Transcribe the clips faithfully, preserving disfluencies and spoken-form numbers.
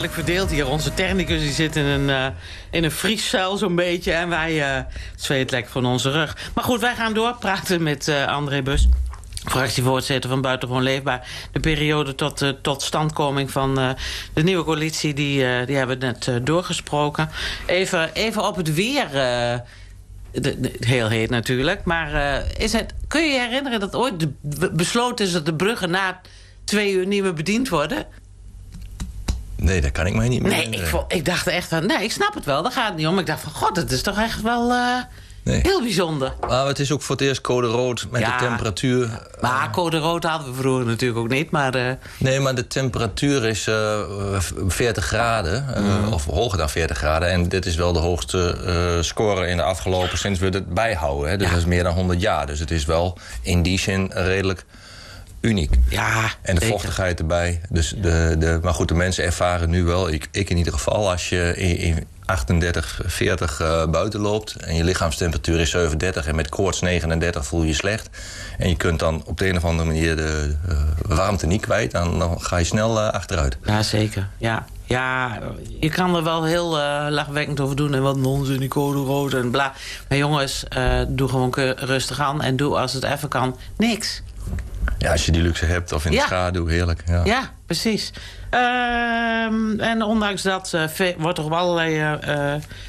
heerlijk verdeeld hier. Onze technicus die zit in een, uh, in een vrieszuil zo'n beetje. En wij uh, zweet lekker van onze rug. Maar goed, wij gaan doorpraten met uh, André Bus. Fractievoorzitter van Buitengewoon Leefbaar. De periode tot uh, totstandkoming van uh, de nieuwe coalitie, die, uh, die hebben we net uh, doorgesproken. Even, even op het weer. Uh, de, de, heel heet natuurlijk. Maar uh, is het, kun je je herinneren dat ooit de, besloten is dat de bruggen na twee uur niet meer bediend worden? Nee, dat kan ik mij niet meer Nee, herinneren. ik, vond, ik dacht echt van, nee, ik snap het wel. Daar gaat het niet om. Ik dacht van, god, het is toch echt wel uh, nee. heel bijzonder. Maar het is ook voor het eerst code rood met Ja, de temperatuur. Maar code rood hadden we vroeger natuurlijk ook niet. Maar, uh, Nee, maar de temperatuur is uh, veertig graden. Uh, mm. Of hoger dan veertig graden. En dit is wel de hoogste uh, score in de afgelopen sinds we het bijhouden. Hè. Dus ja. Dat is meer dan honderd jaar. Dus het is wel in die zin redelijk uniek. Ja, en de zeker. vochtigheid erbij. Dus de, de, maar goed, de mensen ervaren nu wel, ik, ik in ieder geval, als je in, in achtendertig, veertig uh, buiten loopt en je lichaamstemperatuur is zevenendertig en met koorts negenendertig voel je je slecht. En je kunt dan op de een of andere manier de uh, warmte niet kwijt, dan, dan ga je snel uh, achteruit. Ja, zeker. Ja. Ja, je kan er wel heel uh, lachwekkend over doen. En wat onzin, die code rood en bla. Maar jongens, uh, doe gewoon rustig aan. En doe als het even kan, niks. Ja, als je die luxe hebt of in ja. de schaduw, heerlijk. Ja, ja precies. Uh, en ondanks dat uh, fe- wordt er op allerlei, uh,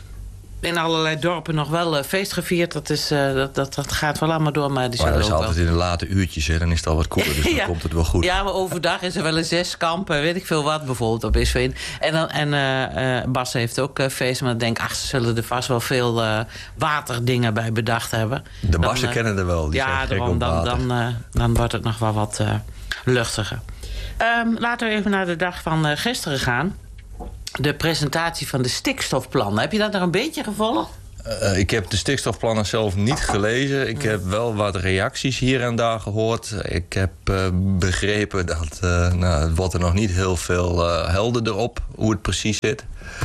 in allerlei dorpen nog wel uh, feest gevierd. Dat, is, uh, dat, dat, dat gaat wel allemaal door. Maar, die maar dat is ook altijd wel. in de late uurtjes, hè. Dan is het al wat koeler, dus ja. dan komt het wel goed. Ja, maar overdag is er wel een zeskamp, weet ik veel wat, bijvoorbeeld op S V N. En, dan, en uh, uh, Bas heeft ook uh, feest, maar ik denk, ach, ze zullen er vast wel veel uh, waterdingen bij bedacht hebben. De dan, Bassen uh, kennen er wel, die ja, zijn gek daarom, op dan, water. dan, uh, dan wordt het nog wel wat uh, luchtiger. Um, laten we even naar de dag van uh, gisteren gaan. De presentatie van de stikstofplannen. Heb je dat nog een beetje gevolgd? Uh, ik heb de stikstofplannen zelf niet gelezen. Ik heb wel wat reacties hier en daar gehoord. Ik heb uh, begrepen dat uh, nou, het wordt er nog niet heel veel uh, helderder op hoe het precies zit.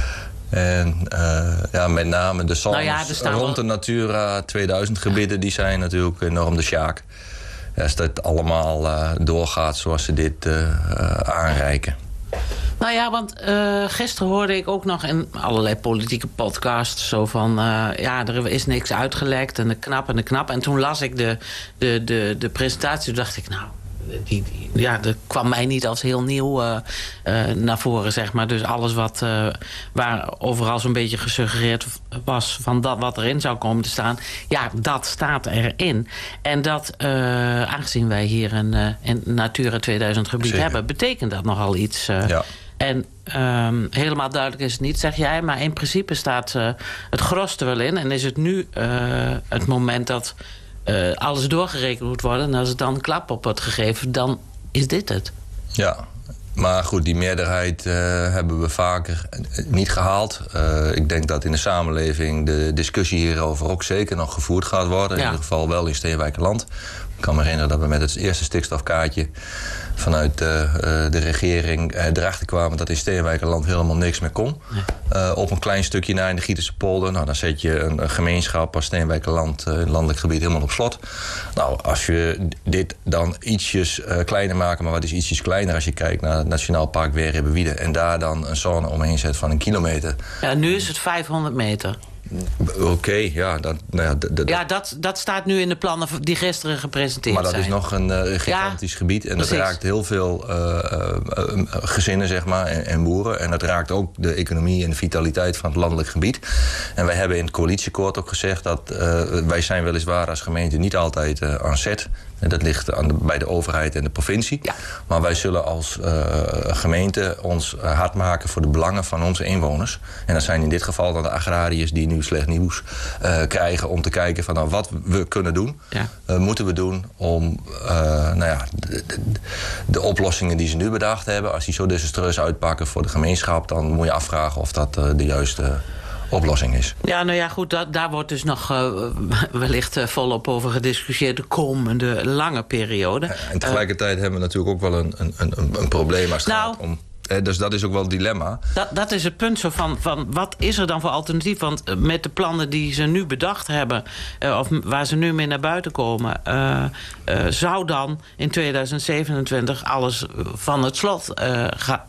En uh, ja, met name de zones nou ja, rond wel... de Natura tweeduizend gebieden, die zijn natuurlijk enorm de sjaak. Als dat allemaal uh, doorgaat zoals ze dit uh, uh, aanreiken. Nou ja, want uh, gisteren hoorde ik ook nog in allerlei politieke podcasts zo van, uh, ja, er is niks uitgelekt en de knap en de knap. En toen las ik de, de, de, de presentatie, toen dacht ik, nou, die, die, ja, dat kwam mij niet als heel nieuw uh, uh, naar voren, zeg maar. Dus alles wat, uh, waar overal zo'n beetje gesuggereerd was van dat wat erin zou komen te staan, ja, dat staat erin. En dat, uh, aangezien wij hier een, uh, een Natura tweeduizend gebied Zeker. hebben, betekent dat nogal iets. Uh, ja. En um, helemaal duidelijk is het niet, zeg jij. Maar in principe staat uh, het gros er wel in. En is het nu uh, het moment dat uh, alles doorgerekend moet worden. En als het dan klap op wordt gegeven, dan is dit het. Ja, maar goed, die meerderheid uh, hebben we vaker niet gehaald. Uh, ik denk dat in de samenleving de discussie hierover ook zeker nog gevoerd gaat worden. Ja. In ieder geval wel in Steenwijkerland. Ik kan me herinneren dat we met het eerste stikstofkaartje vanuit uh, uh, de regering uh, erachter kwamen dat in Steenwijkerland helemaal niks meer kon. Nee. Uh, op een klein stukje naar in de Gieterse polder. Nou, dan zet je een, een gemeenschap als Steenwijkerland, uh, een landelijk gebied, helemaal op slot. Nou, als je dit dan ietsjes uh, kleiner maakt, maar wat is ietsjes kleiner als je kijkt naar het Nationaal Park Weerhebbe-Wiede en daar dan een zone omheen zet van een kilometer. Ja, nu is het vijfhonderd meter. Oké, okay, ja. Dat, nou ja, d- d- ja dat, dat staat nu in de plannen die gisteren gepresenteerd zijn. Maar dat zijn. is nog een uh, gigantisch ja, gebied. En precies. Dat raakt heel veel uh, uh, uh, gezinnen, zeg maar, en, en boeren. En dat raakt ook de economie en de vitaliteit van het landelijk gebied. En wij hebben in het coalitieakkoord ook gezegd dat uh, wij zijn weliswaar als gemeente niet altijd uh, aan zet. En dat ligt aan de, bij de overheid en de provincie. Ja. Maar wij zullen als uh, gemeente ons uh, hard maken voor de belangen van onze inwoners. En dat zijn in dit geval dan de agrariërs die nu slecht nieuws uh, krijgen om te kijken van nou, wat we kunnen doen. Ja. Uh, moeten we doen om uh, nou ja, de, de, de oplossingen die ze nu bedacht hebben, als die zo desastreus uitpakken voor de gemeenschap, dan moet je afvragen of dat uh, de juiste oplossing is. Ja, nou ja, goed, dat, daar wordt dus nog uh, wellicht uh, volop over gediscussieerd de komende lange periode. Ja, en tegelijkertijd uh, hebben we natuurlijk ook wel een, een, een, een probleem als het nou, gaat om. Eh, dus dat is ook wel het dilemma. Dat, dat is het punt zo van, van, wat is er dan voor alternatief? Want uh, met de plannen die ze nu bedacht hebben, uh, of waar ze nu mee naar buiten komen, Uh, uh, zou dan in tweeduizend zevenentwintig alles van het slot uh, gaan.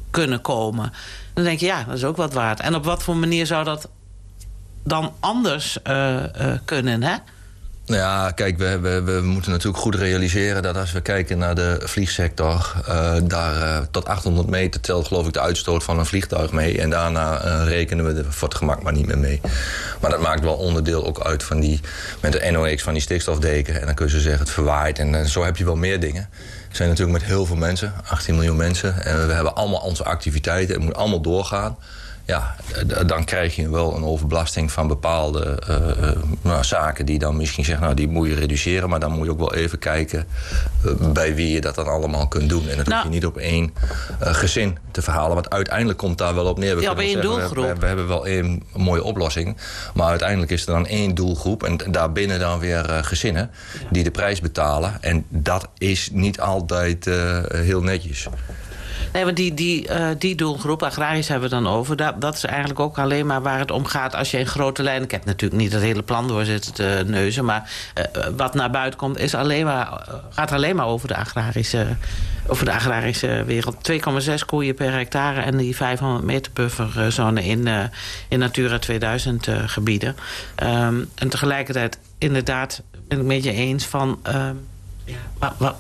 kunnen komen. Dan denk je, ja, dat is ook wat waard. En op wat voor manier zou dat dan anders uh, uh, kunnen, hè? Ja, kijk, we, we, we moeten natuurlijk goed realiseren dat als we kijken naar de vliegsector, Uh, daar uh, tot achthonderd meter telt geloof ik de uitstoot van een vliegtuig mee. En daarna uh, rekenen we er voor het gemak maar niet meer mee. Maar dat maakt wel onderdeel ook uit van die, met de N O X van die stikstofdeken. En dan kun je zeggen het verwaait. En, en zo heb je wel meer dingen. We zijn natuurlijk met heel veel mensen, achttien miljoen mensen. En we hebben allemaal onze activiteiten. Het moet allemaal doorgaan. Ja, dan krijg je wel een overbelasting van bepaalde uh, nou, zaken die dan misschien zeggen, nou, die moet je reduceren. Maar dan moet je ook wel even kijken uh, bij wie je dat dan allemaal kunt doen. En dat nou, hoef je niet op één uh, gezin te verhalen. Want uiteindelijk komt daar wel op neer. We ja, op één zeggen, doelgroep. We, we hebben wel één mooie oplossing. Maar uiteindelijk is er dan één doelgroep. En daarbinnen dan weer uh, gezinnen ja. die de prijs betalen. En dat is niet altijd uh, heel netjes. Nee, want die, die, uh, die doelgroep, agrarisch hebben we het dan over, dat, dat is eigenlijk ook alleen maar waar het om gaat als je in grote lijnen, ik heb natuurlijk niet het hele plan door zitten te neuzen, maar uh, wat naar buiten komt is alleen maar, uh, gaat alleen maar over de agrarische, over de agrarische wereld. twee komma zes koeien per hectare en die vijfhonderd meter bufferzone in, uh, in Natura tweeduizend uh, gebieden. Um, en tegelijkertijd, inderdaad, ben ik met je eens van, uh, ja, wat, wat,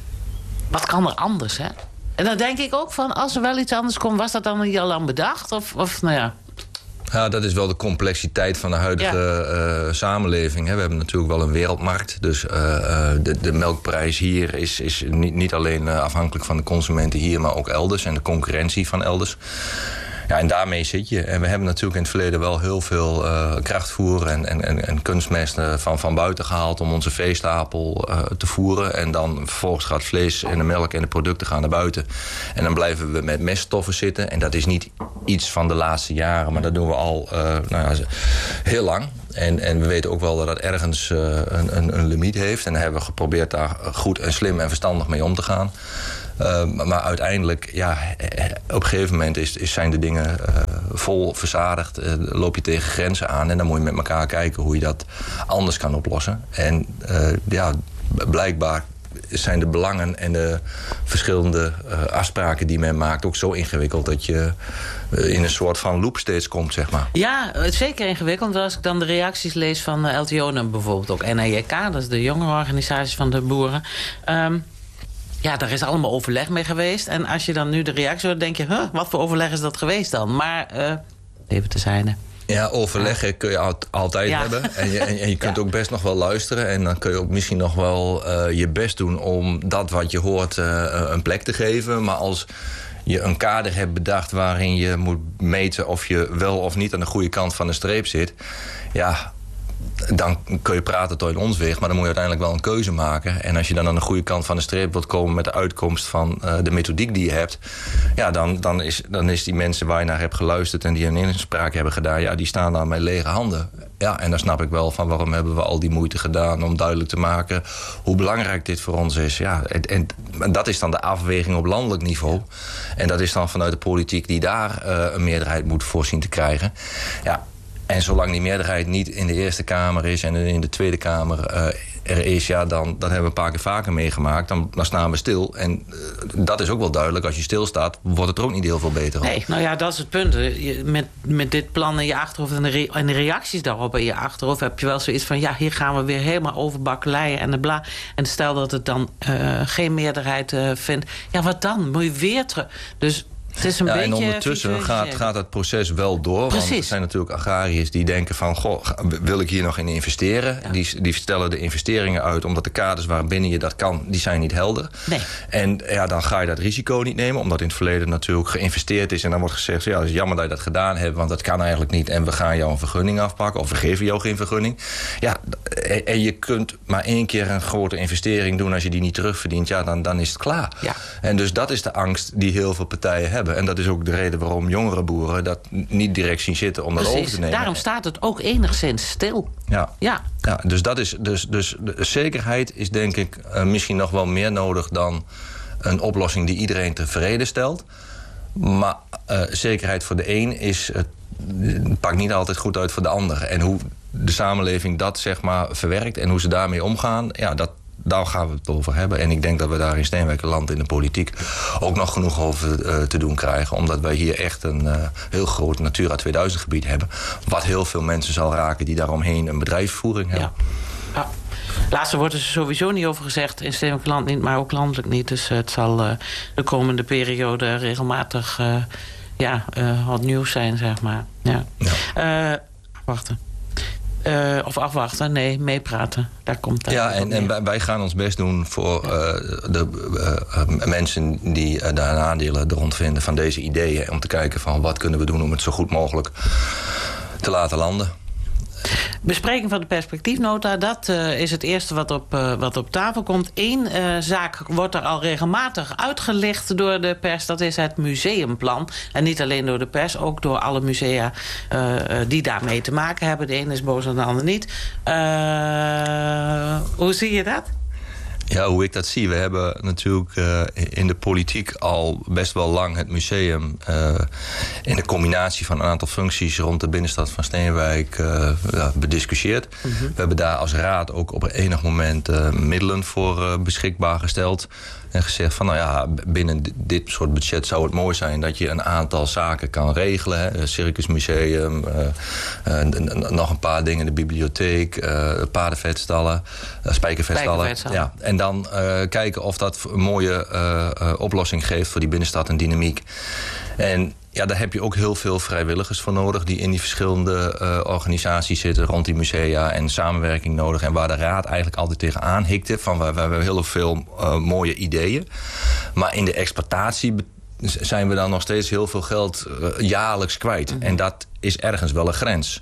wat kan er anders, hè? En dan denk ik ook van, als er wel iets anders komt, was dat dan niet al lang bedacht? Of, of nou ja... Ja, dat is wel de complexiteit van de huidige ja. uh, samenleving. Hè. We hebben natuurlijk wel een wereldmarkt. Dus uh, de, de melkprijs hier is, is niet, niet alleen uh, afhankelijk van de consumenten hier, maar ook elders. En de concurrentie van elders. Ja, en daarmee zit je. En we hebben natuurlijk in het verleden wel heel veel uh, krachtvoer en, en, en kunstmest van, van buiten gehaald om onze veestapel uh, te voeren. En dan vervolgens gaat het vlees en de melk en de producten gaan naar buiten. En dan blijven we met meststoffen zitten. En dat is niet iets van de laatste jaren, maar dat doen we al uh, nou ja, heel lang. En, en we weten ook wel dat dat ergens uh, een, een, een limiet heeft. En dan hebben we geprobeerd daar goed en slim en verstandig mee om te gaan. Uh, maar uiteindelijk, ja, op een gegeven moment is, is zijn de dingen uh, vol verzadigd. Uh, loop je tegen grenzen aan en dan moet je met elkaar kijken hoe je dat anders kan oplossen. En uh, ja, blijkbaar zijn de belangen en de verschillende uh, afspraken die men maakt ook zo ingewikkeld dat je uh, in een soort van loop steeds komt, zeg maar. Ja, het is zeker ingewikkeld. Als ik dan de reacties lees van uh, L T O en bijvoorbeeld ook N A J K, dat is de jongerenorganisatie van de boeren. Um, Ja, daar is allemaal overleg mee geweest. En als je dan nu de reactie hoort, denk je, huh, wat voor overleg is dat geweest dan? Maar uh, even te zijne. Ja, overleggen kun je altijd ja. hebben. En je, en je kunt ja. ook best nog wel luisteren. En dan kun je ook misschien nog wel uh, je best doen om dat wat je hoort uh, een plek te geven. Maar als je een kader hebt bedacht waarin je moet meten of je wel of niet aan de goede kant van de streep zit, ja, dan kun je praten tot in ons weg, maar dan moet je uiteindelijk wel een keuze maken. En als je dan aan de goede kant van de streep wilt komen met de uitkomst van uh, de methodiek die je hebt, ja, dan, dan, is, dan is die mensen waar je naar hebt geluisterd en die een inspraak hebben gedaan, ja, die staan daar met lege handen. Ja, en dan snap ik wel van waarom hebben we al die moeite gedaan om duidelijk te maken hoe belangrijk dit voor ons is. Ja, en, en dat is dan de afweging op landelijk niveau. En dat is dan vanuit de politiek die daar uh, een meerderheid moet voorzien te krijgen. Ja. En zolang die meerderheid niet in de Eerste Kamer is en in de Tweede Kamer uh, er is, ja, dan, dat hebben we een paar keer vaker meegemaakt. Dan, dan staan we stil. En uh, dat is ook wel duidelijk. Als je stilstaat, wordt het er ook niet heel veel beter op. Nee, nou ja, dat is het punt. Met, met dit plan in je achterhoofd en de, re- en de reacties daarop in je achterhoofd heb je wel zoiets van, ja, hier gaan we weer helemaal over bakkeleien en de bla. En stel dat het dan uh, geen meerderheid uh, vindt. Ja, wat dan? Moet je weer terug. Dus het is een ja, beetje en ondertussen gaat, gaat het proces wel door. Precies. Want er zijn natuurlijk agrariërs die denken van, goh, wil ik hier nog in investeren? Ja. Die, die stellen de investeringen uit omdat de kaders waarbinnen je dat kan, die zijn niet helder. Nee. En ja, dan ga je dat risico niet nemen, omdat in het verleden natuurlijk geïnvesteerd is. En dan wordt gezegd, ja, het is jammer dat je dat gedaan hebt, want dat kan eigenlijk niet. En we gaan jou een vergunning afpakken, of we geven jou geen vergunning. Ja, en je kunt maar één keer een grote investering doen. Als je die niet terugverdient, ja, dan, dan is het klaar. Ja. En dus dat is de angst die heel veel partijen hebben. En dat is ook de reden waarom jongere boeren dat niet direct zien zitten om dat Precies. over te nemen. Daarom staat het ook enigszins stil. Ja, ja. ja dus, dat is, dus, dus de zekerheid is denk ik uh, misschien nog wel meer nodig dan een oplossing die iedereen tevreden stelt. Maar uh, zekerheid voor de een is, uh, pakt niet altijd goed uit voor de ander. En hoe de samenleving dat zeg maar verwerkt en hoe ze daarmee omgaan, ja, dat daar gaan we het over hebben. En ik denk dat we daar in Steenwijkerland in de politiek ook nog genoeg over uh, te doen krijgen. Omdat wij hier echt een uh, heel groot Natura tweeduizend gebied hebben. Wat heel veel mensen zal raken die daaromheen een bedrijfsvoering hebben. Ja. Ja. Laatste wordt er sowieso niet over gezegd. In Steenwijkerland niet, maar ook landelijk niet. Dus uh, het zal uh, de komende periode regelmatig uh, ja, uh, wat nieuws zijn, zeg maar. Ja. Ja. Uh, wachten. Uh, of afwachten, nee, meepraten. Daar komt het. Ja, en, en wij gaan ons best doen voor uh, de uh, mensen die uh, daar nadelen rond vinden van deze ideeën. Om te kijken van wat kunnen we doen om het zo goed mogelijk te laten landen. Bespreking van de perspectiefnota, dat uh, is het eerste wat op, uh, wat op tafel komt. Eén uh, zaak wordt er al regelmatig uitgelicht door de pers. Dat is het museumplan. En niet alleen door de pers, ook door alle musea uh, die daarmee te maken hebben. De ene is boos en de ander niet. Uh, hoe zie je dat? Ja, hoe ik dat zie. We hebben natuurlijk uh, in de politiek al best wel lang het museum uh, in de combinatie van een aantal functies rond de binnenstad van Steenwijk uh, ja, bediscussieerd. Mm-hmm. We hebben daar als raad ook op enig moment uh, middelen voor uh, beschikbaar gesteld. En gezegd van, nou ja, binnen dit soort budget zou het mooi zijn dat je een aantal zaken kan regelen. Hè. Circusmuseum, uh, uh, nog een paar dingen, de bibliotheek, uh, paardenvetstallen, uh, spijkervetstallen. Ja. En dan uh, kijken of dat een mooie uh, uh, oplossing geeft voor die binnenstad en dynamiek. En ja, daar heb je ook heel veel vrijwilligers voor nodig die in die verschillende uh, organisaties zitten rond die musea en samenwerking nodig. En waar de raad eigenlijk altijd tegenaan hikte van we, we hebben heel veel uh, mooie ideeën. Maar in de exploitatie zijn we dan nog steeds heel veel geld uh, jaarlijks kwijt. Mm-hmm. En dat is ergens wel een grens.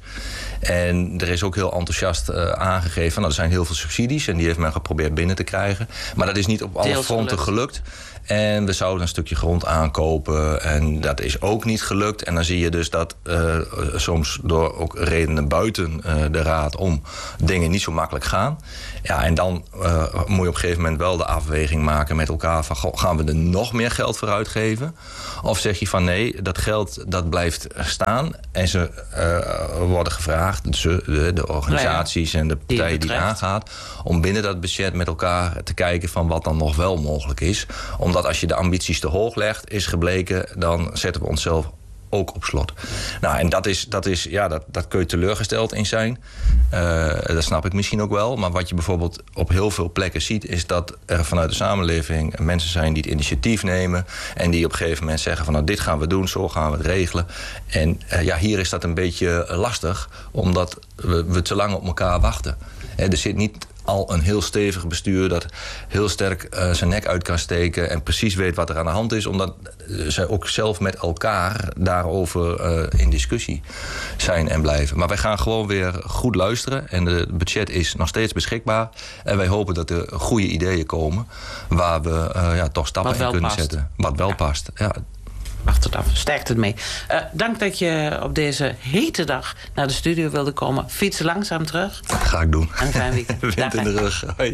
En er is ook heel enthousiast uh, aangegeven van, nou, er zijn heel veel subsidies en die heeft men geprobeerd binnen te krijgen. Maar dat is niet op alle Deels fronten gelukt. gelukt. En we zouden een stukje grond aankopen en dat is ook niet gelukt. En dan zie je dus dat uh, soms door ook redenen buiten uh, de raad om dingen niet zo makkelijk gaan. Ja, en dan uh, moet je op een gegeven moment wel de afweging maken met elkaar van, goh, gaan we er nog meer geld voor uitgeven? Of zeg je van nee, dat geld dat blijft staan en ze uh, worden gevraagd, ze, de, de organisaties ja, ja. en de partijen die, die aangaat, om binnen dat budget met elkaar te kijken van wat dan nog wel mogelijk is. Omdat als je de ambities te hoog legt, is gebleken, dan zetten we onszelf ook op slot. Nou, en dat is, dat is ja, dat, dat kun je teleurgesteld in zijn. Uh, dat snap ik misschien ook wel. Maar wat je bijvoorbeeld op heel veel plekken ziet, is dat er vanuit de samenleving mensen zijn die het initiatief nemen en die op een gegeven moment zeggen van, nou, dit gaan we doen, zo gaan we het regelen. En uh, ja, hier is dat een beetje lastig, omdat we, we te lang op elkaar wachten. Uh, er zit niet al een heel stevig bestuur dat heel sterk uh, zijn nek uit kan steken en precies weet wat er aan de hand is, omdat zij ook zelf met elkaar daarover uh, in discussie zijn en blijven. Maar wij gaan gewoon weer goed luisteren en het budget is nog steeds beschikbaar en wij hopen dat er goede ideeën komen waar we uh, ja, toch stappen in kunnen past. zetten. Wat wel ja. past. Ja. Wacht het af, sterkt het mee. Uh, dank dat je op deze hete dag naar de studio wilde komen. Fietsen langzaam terug. Dat ga ik doen. En een fijn weekend. Wind in de rug. Hoi.